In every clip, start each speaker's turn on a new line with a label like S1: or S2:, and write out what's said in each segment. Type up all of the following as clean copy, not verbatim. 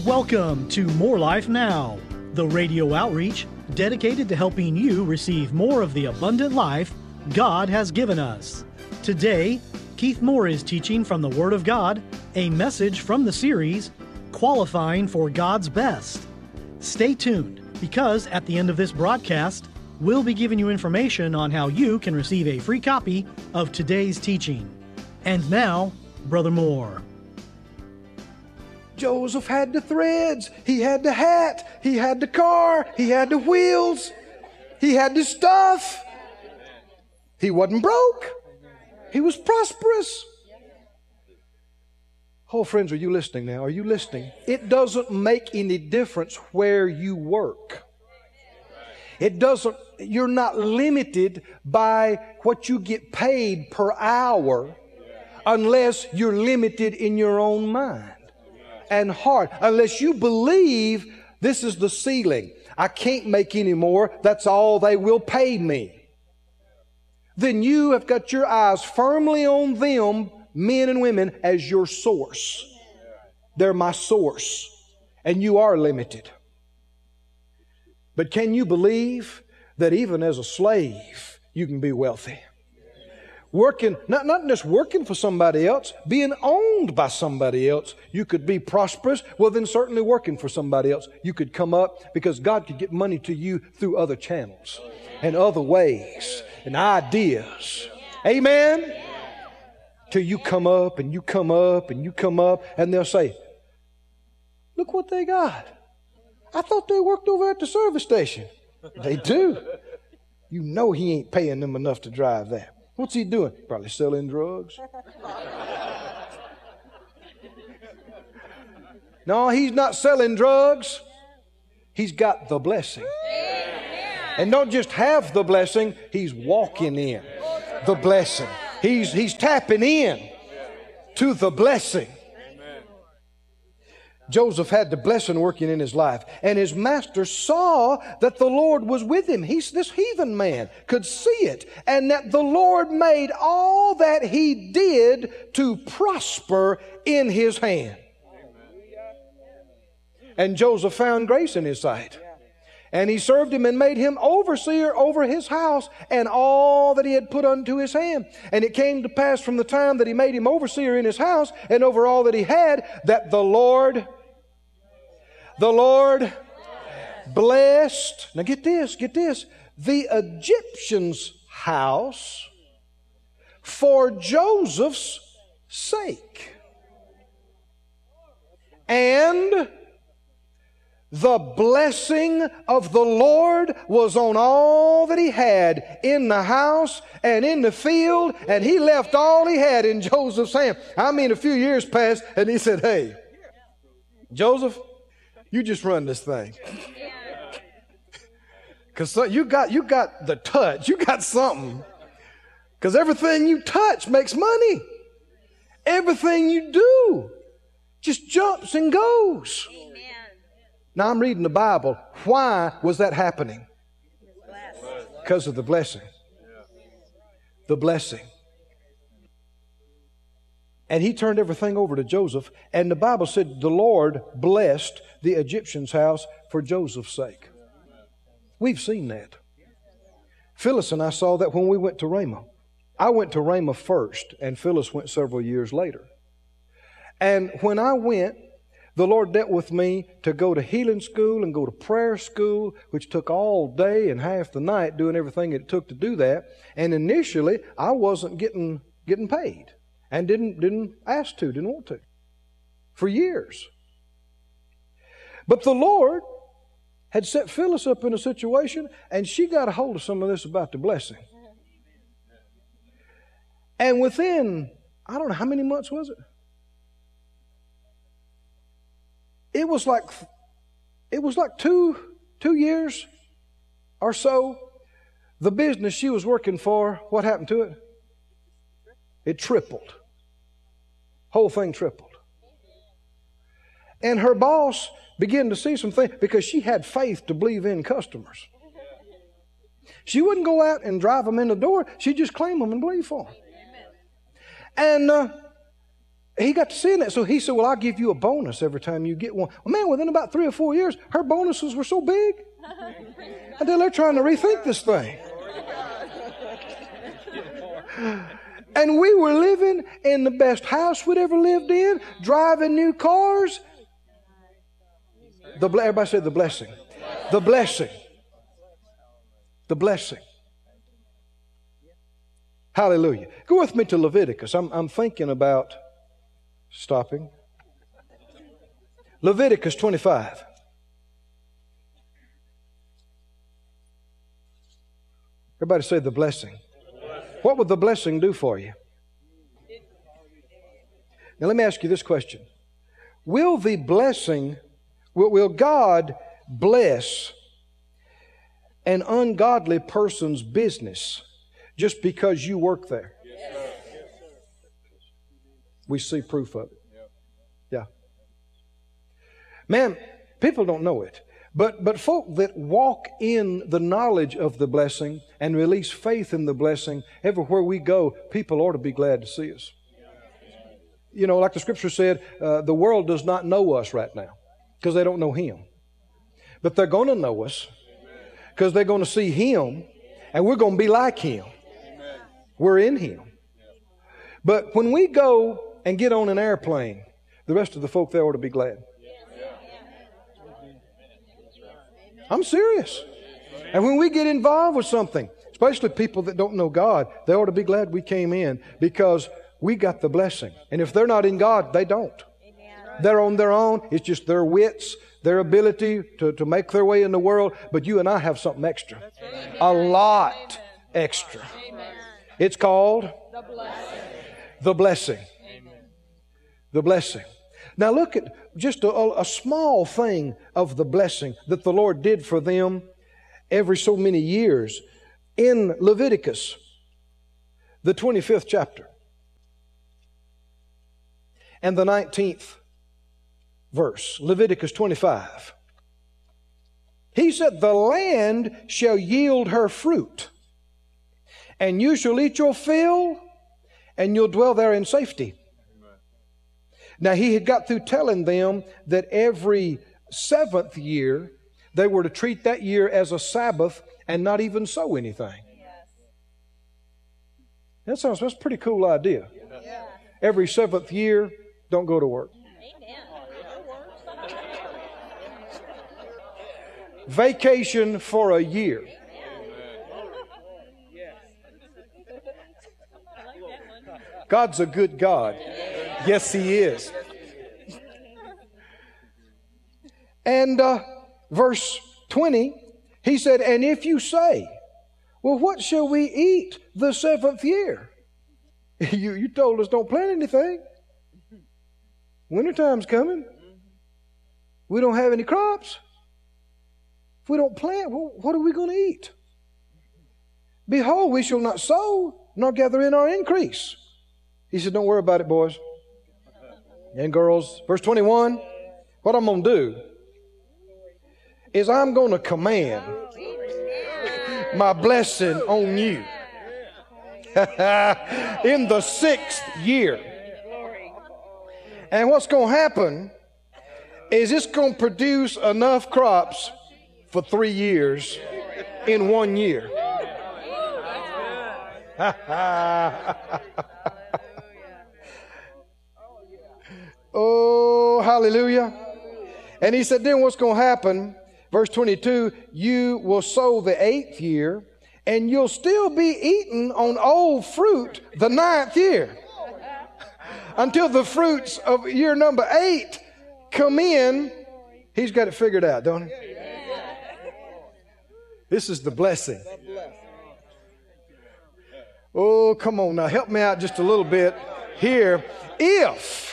S1: Welcome to More Life Now, the radio outreach dedicated to helping you receive more of the abundant life God has given us. Today, Keith Moore is teaching from the Word of God, a message from the series, Qualifying for God's Best. Stay tuned, because at the end of this broadcast, we'll be giving you information on how you can receive a free copy of today's teaching. And now, Brother Moore.
S2: Joseph had the threads, he had the hat, he had the car, he had the wheels, he had the stuff. He wasn't broke. He was prosperous. Oh, friends, are you listening now? Are you listening? It doesn't make any difference where you work. You're not limited by what you get paid per hour unless you're limited in your own mind and heart. Unless you believe this is the ceiling. I can't make any more. That's all they will pay me. Then you have got your eyes firmly on them, men and women, as your source. They're my source. And you are limited. But can you believe that even as a slave, you can be wealthy? Working, not just working for somebody else, being owned by somebody else, you could be prosperous. Well, then certainly working for somebody else, you could come up because God could get money to you through other channels and other ways and ideas. Amen? Till you come up and you come up and you come up and they'll say, look what they got. I thought they worked over at the service station. They do. You know he ain't paying them enough to drive that. What's he doing? Probably selling drugs. No, he's not selling drugs. He's got the blessing. And don't just have the blessing, he's walking in the blessing. He's tapping in to the blessing. Joseph had the blessing working in his life. And his master saw that the Lord was with him. This heathen man could see it. And that the Lord made all that he did to prosper in his hand. And Joseph found grace in his sight. And he served him and made him overseer over his house and all that he had put unto his hand. And it came to pass from the time that he made him overseer in his house and over all that he had, that the Lord blessed, now get this, the Egyptian's house for Joseph's sake. And the blessing of the Lord was on all that he had in the house and in the field, and he left all he had in Joseph's hand. I mean, a few years passed, and he said, hey, Joseph, you just run this thing. Because you got the touch. You got something. Because everything you touch makes money. Everything you do just jumps and goes. Now, I'm reading the Bible. Why was that happening? Because of the blessing. The blessing. And he turned everything over to Joseph. And the Bible said the Lord blessed the Egyptian's house for Joseph's sake. We've seen that. Phyllis and I saw that when we went to Ramah. I went to Ramah first, and Phyllis went several years later. And when I went, the Lord dealt with me to go to healing school and go to prayer school, which took all day and half the night doing everything it took to do that. And initially, I wasn't getting paid and didn't want to for years. But the Lord had set Phyllis up in a situation, and she got a hold of some of this about the blessing. And within, I don't know how many months was it? It was like 2 years or so. The business she was working for, what happened to it? It tripled. Whole thing tripled. And her boss began to see some things because she had faith to believe in customers. She wouldn't go out and drive them in the door. She'd just claim them and believe for them. And He got to seeing that. So he said, well, I'll give you a bonus every time you get one. Well, man, within about 3 or 4 years, her bonuses were so big. Until they're trying to rethink this thing. And we were living in the best house we'd ever lived in, driving new cars. Everybody said the blessing. The blessing. The blessing. Hallelujah. Go with me to Leviticus. I'm thinking about stopping. Leviticus 25. Everybody say the blessing. What would the blessing do for you? Now let me ask you this question. Will the blessing, will God bless an ungodly person's business just because you work there? We see proof of it. Yeah. Man, people don't know it. But folk that walk in the knowledge of the blessing and release faith in the blessing, everywhere we go, people ought to be glad to see us. You know, like the Scripture said, the world does not know us right now because they don't know Him. But they're going to know us because they're going to see Him, and we're going to be like Him. We're in Him. But when we go and get on an airplane, the rest of the folk there ought to be glad. I'm serious. And when we get involved with something, especially people that don't know God, they ought to be glad we came in because we got the blessing. And if they're not in God, they don't. They're on their own. It's just their wits, their ability to make their way in the world. But you and I have something extra. A lot extra. It's called the blessing. The blessing. Now look at just a small thing of the blessing that the Lord did for them every so many years in Leviticus, the 25th chapter and the 19th verse, Leviticus 25. He said, the land shall yield her fruit, and you shall eat your fill, and you'll dwell there in safety. Now, he had got through telling them that every 7th year, they were to treat that year as a Sabbath and not even sow anything. That's a pretty cool idea. Every 7th year, don't go to work. Vacation for a year. God's a good God. Yes, He is. And verse 20, He said, and if you say, well, what shall we eat the 7th year? You told us don't plant anything. Wintertime's coming. We don't have any crops. If we don't plant, well, what are we going to eat? Behold, we shall not sow, nor gather in our increase. He said, don't worry about it, boys and girls. Verse 21, what I'm going to do is I'm going to command my blessing on you in the 6th year. And what's going to happen is it's going to produce enough crops for 3 years in 1 year. Oh, hallelujah. And he said, then what's going to happen? Verse 22, you will sow the 8th year, and you'll still be eating on old fruit the 9th year. Until the fruits of year number 8 come in. He's got it figured out, don't he? This is the blessing. Oh, come on now. Help me out just a little bit here. If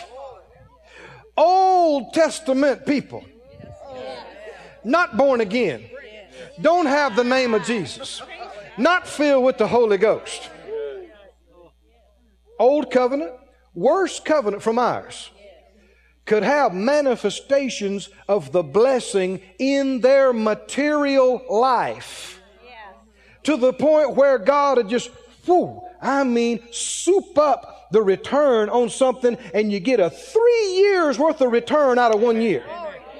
S2: Old Testament people, not born again, don't have the name of Jesus, not filled with the Holy Ghost, Old covenant, worse covenant from ours, could have manifestations of the blessing in their material life to the point where God had just I mean, soup up the return on something and you get a 3 years worth of return out of 1 year.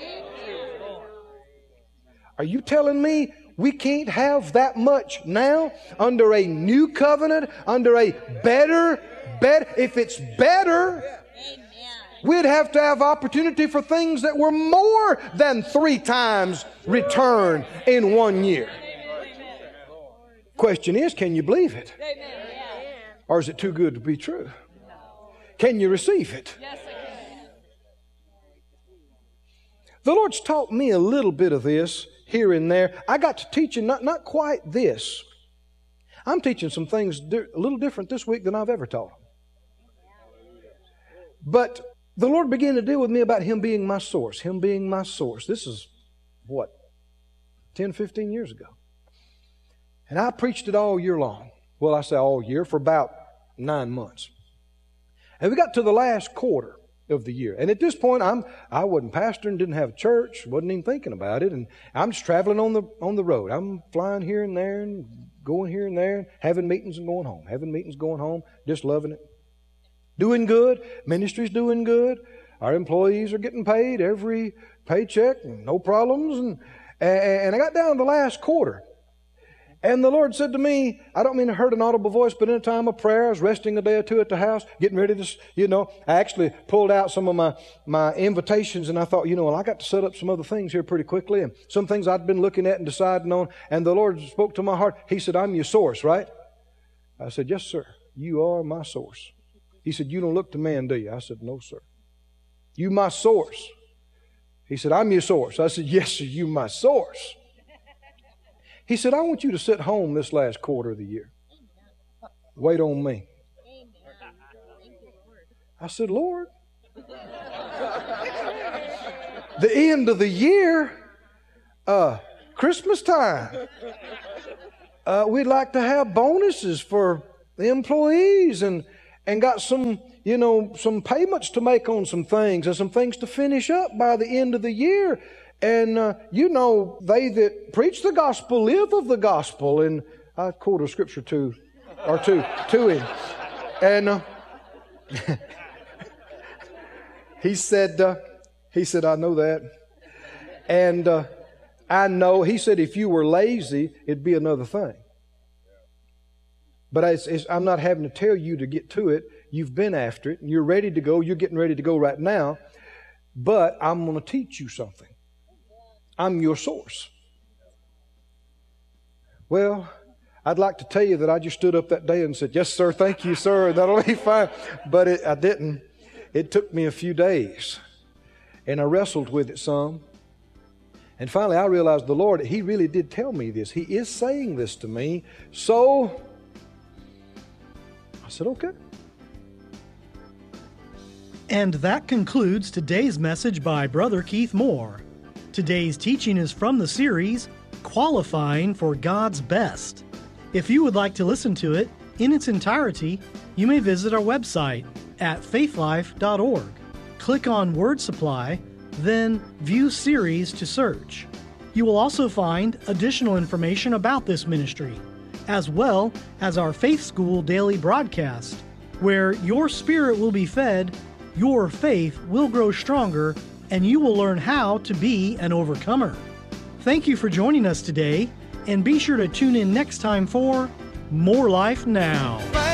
S2: Are you telling me we can't have that much now under a new covenant, under a better, if it's better, we'd have to have opportunity for things that were more than 3 times return in 1 year. Question is, can you believe it? Or is it too good to be true? Can you receive it? The Lord's taught me a little bit of this here and there. I got to teaching not quite this. I'm teaching some things a little different this week than I've ever taught. But the Lord began to deal with me about Him being my source. Him being my source. This is, 10, 15 years ago. And I preached it all year long. Well, I say all year, for about 9 months. And we got to the last quarter of the year. And at this point, I wasn't pastoring, didn't have a church, wasn't even thinking about it. And I'm just traveling on the road. I'm flying here and there and going here and there, having meetings and going home. Having meetings, going home, just loving it. Doing good. Ministry's doing good. Our employees are getting paid every paycheck, no problems. And I got down to the last quarter. And the Lord said to me, I don't mean to hurt an audible voice, but in a time of prayer, I was resting a day or two at the house, getting ready to, I actually pulled out some of my invitations, and I thought, I got to set up some other things here pretty quickly, and some things I'd been looking at and deciding on, and the Lord spoke to my heart. He said, I'm your source, right? I said, yes, sir. You are my source. He said, you don't look to man, do you? I said, no, sir. You my source. He said, I'm your source. I said, yes, sir, you my source. He said, I want you to sit home this last quarter of the year. Wait on me. I said, Lord, the end of the year, Christmas time, we'd like to have bonuses for the employees and got some, some payments to make on some things and some things to finish up by the end of the year. And, they that preach the gospel live of the gospel. And I quote a scripture to him. And he said, I know that. And I know, he said, if you were lazy, it'd be another thing. But I'm not having to tell you to get to it. You've been after it. You're ready to go. You're getting ready to go right now. But I'm going to teach you something. I'm your source. Well, I'd like to tell you that I just stood up that day and said, yes, sir, thank you, sir, that'll be fine. But I didn't. It took me a few days. And I wrestled with it some. And finally, I realized the Lord, He really did tell me this. He is saying this to me. So I said, okay.
S1: And that concludes today's message by Brother Keith Moore. Today's teaching is from the series, Qualifying for God's Best. If you would like to listen to it in its entirety, you may visit our website at faithlife.org. Click on Word Supply, then View Series to search. You will also find additional information about this ministry, as well as our Faith School daily broadcast, where your spirit will be fed, your faith will grow stronger, and you will learn how to be an overcomer. Thank you for joining us today, and be sure to tune in next time for More Life Now.